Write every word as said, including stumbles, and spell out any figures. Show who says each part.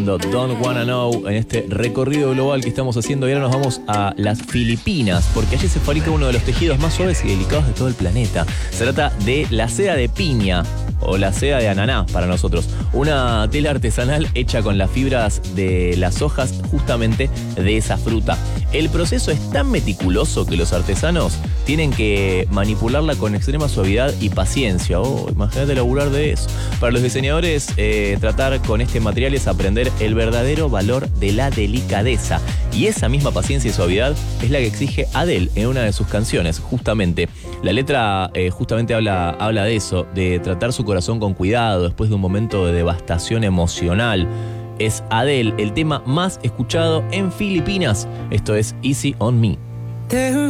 Speaker 1: Don't Wanna Know en este recorrido global que estamos haciendo. Y ahora nos vamos a las Filipinas, porque allí se fabrica uno de los tejidos más suaves y delicados de todo el planeta. Se trata de la seda de piña, o la seda de ananá para nosotros. Una tela artesanal hecha con las fibras de las hojas justamente de esa fruta. El proceso es tan meticuloso que los artesanos tienen que manipularla con extrema suavidad y paciencia. Oh, imagínate laburar de eso. Para los diseñadores, eh, tratar con este material es aprender el verdadero valor de la delicadeza. Y esa misma paciencia y suavidad es la que exige Adele en una de sus canciones, justamente. La letra eh, justamente habla, habla de eso, de tratar su corazón con cuidado después de un momento de devastación emocional. Es Adele, el tema más escuchado en Filipinas. Esto es Easy on Me.